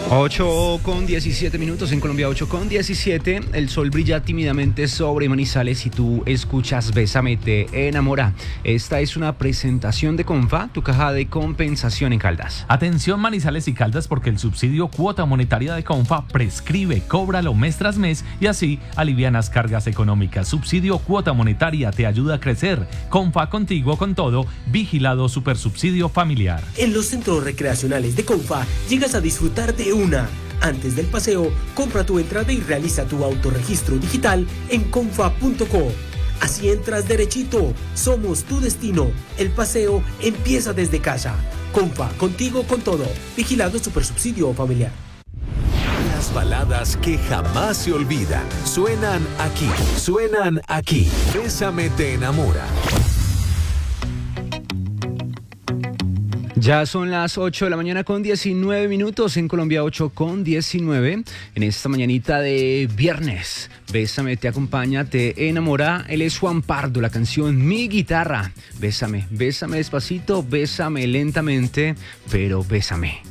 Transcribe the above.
8:17 en Colombia, 8:17. El sol brilla tímidamente sobre Manizales y tú escuchas Bésame, te enamora. Esta es una presentación de Confa, tu caja de compensación en Caldas. Atención Manizales y Caldas, porque el subsidio cuota monetaria de Confa prescribe, cóbralo mes tras mes y así alivianas cargas económicas. Subsidio cuota monetaria te ayuda a crecer. Confa, contigo con todo. Vigilado Supersubsidio Familiar. En los centros recreacionales de Confa llegas a disfrutar de una. Antes del paseo, compra tu entrada y realiza tu autorregistro digital en confa.co. Así entras derechito. Somos tu destino. El paseo empieza desde casa. Confa, contigo con todo. Vigilado Supersubsidio Familiar. Las baladas que jamás se olvidan suenan aquí. Bésame, te enamora. Ya son las 8 de la mañana con 19 minutos en Colombia, 8:19. En esta mañanita de viernes, Bésame, te acompaña, te enamora. Él es Juan Pardo, la canción Mi Guitarra. Bésame, bésame despacito, bésame lentamente, pero bésame.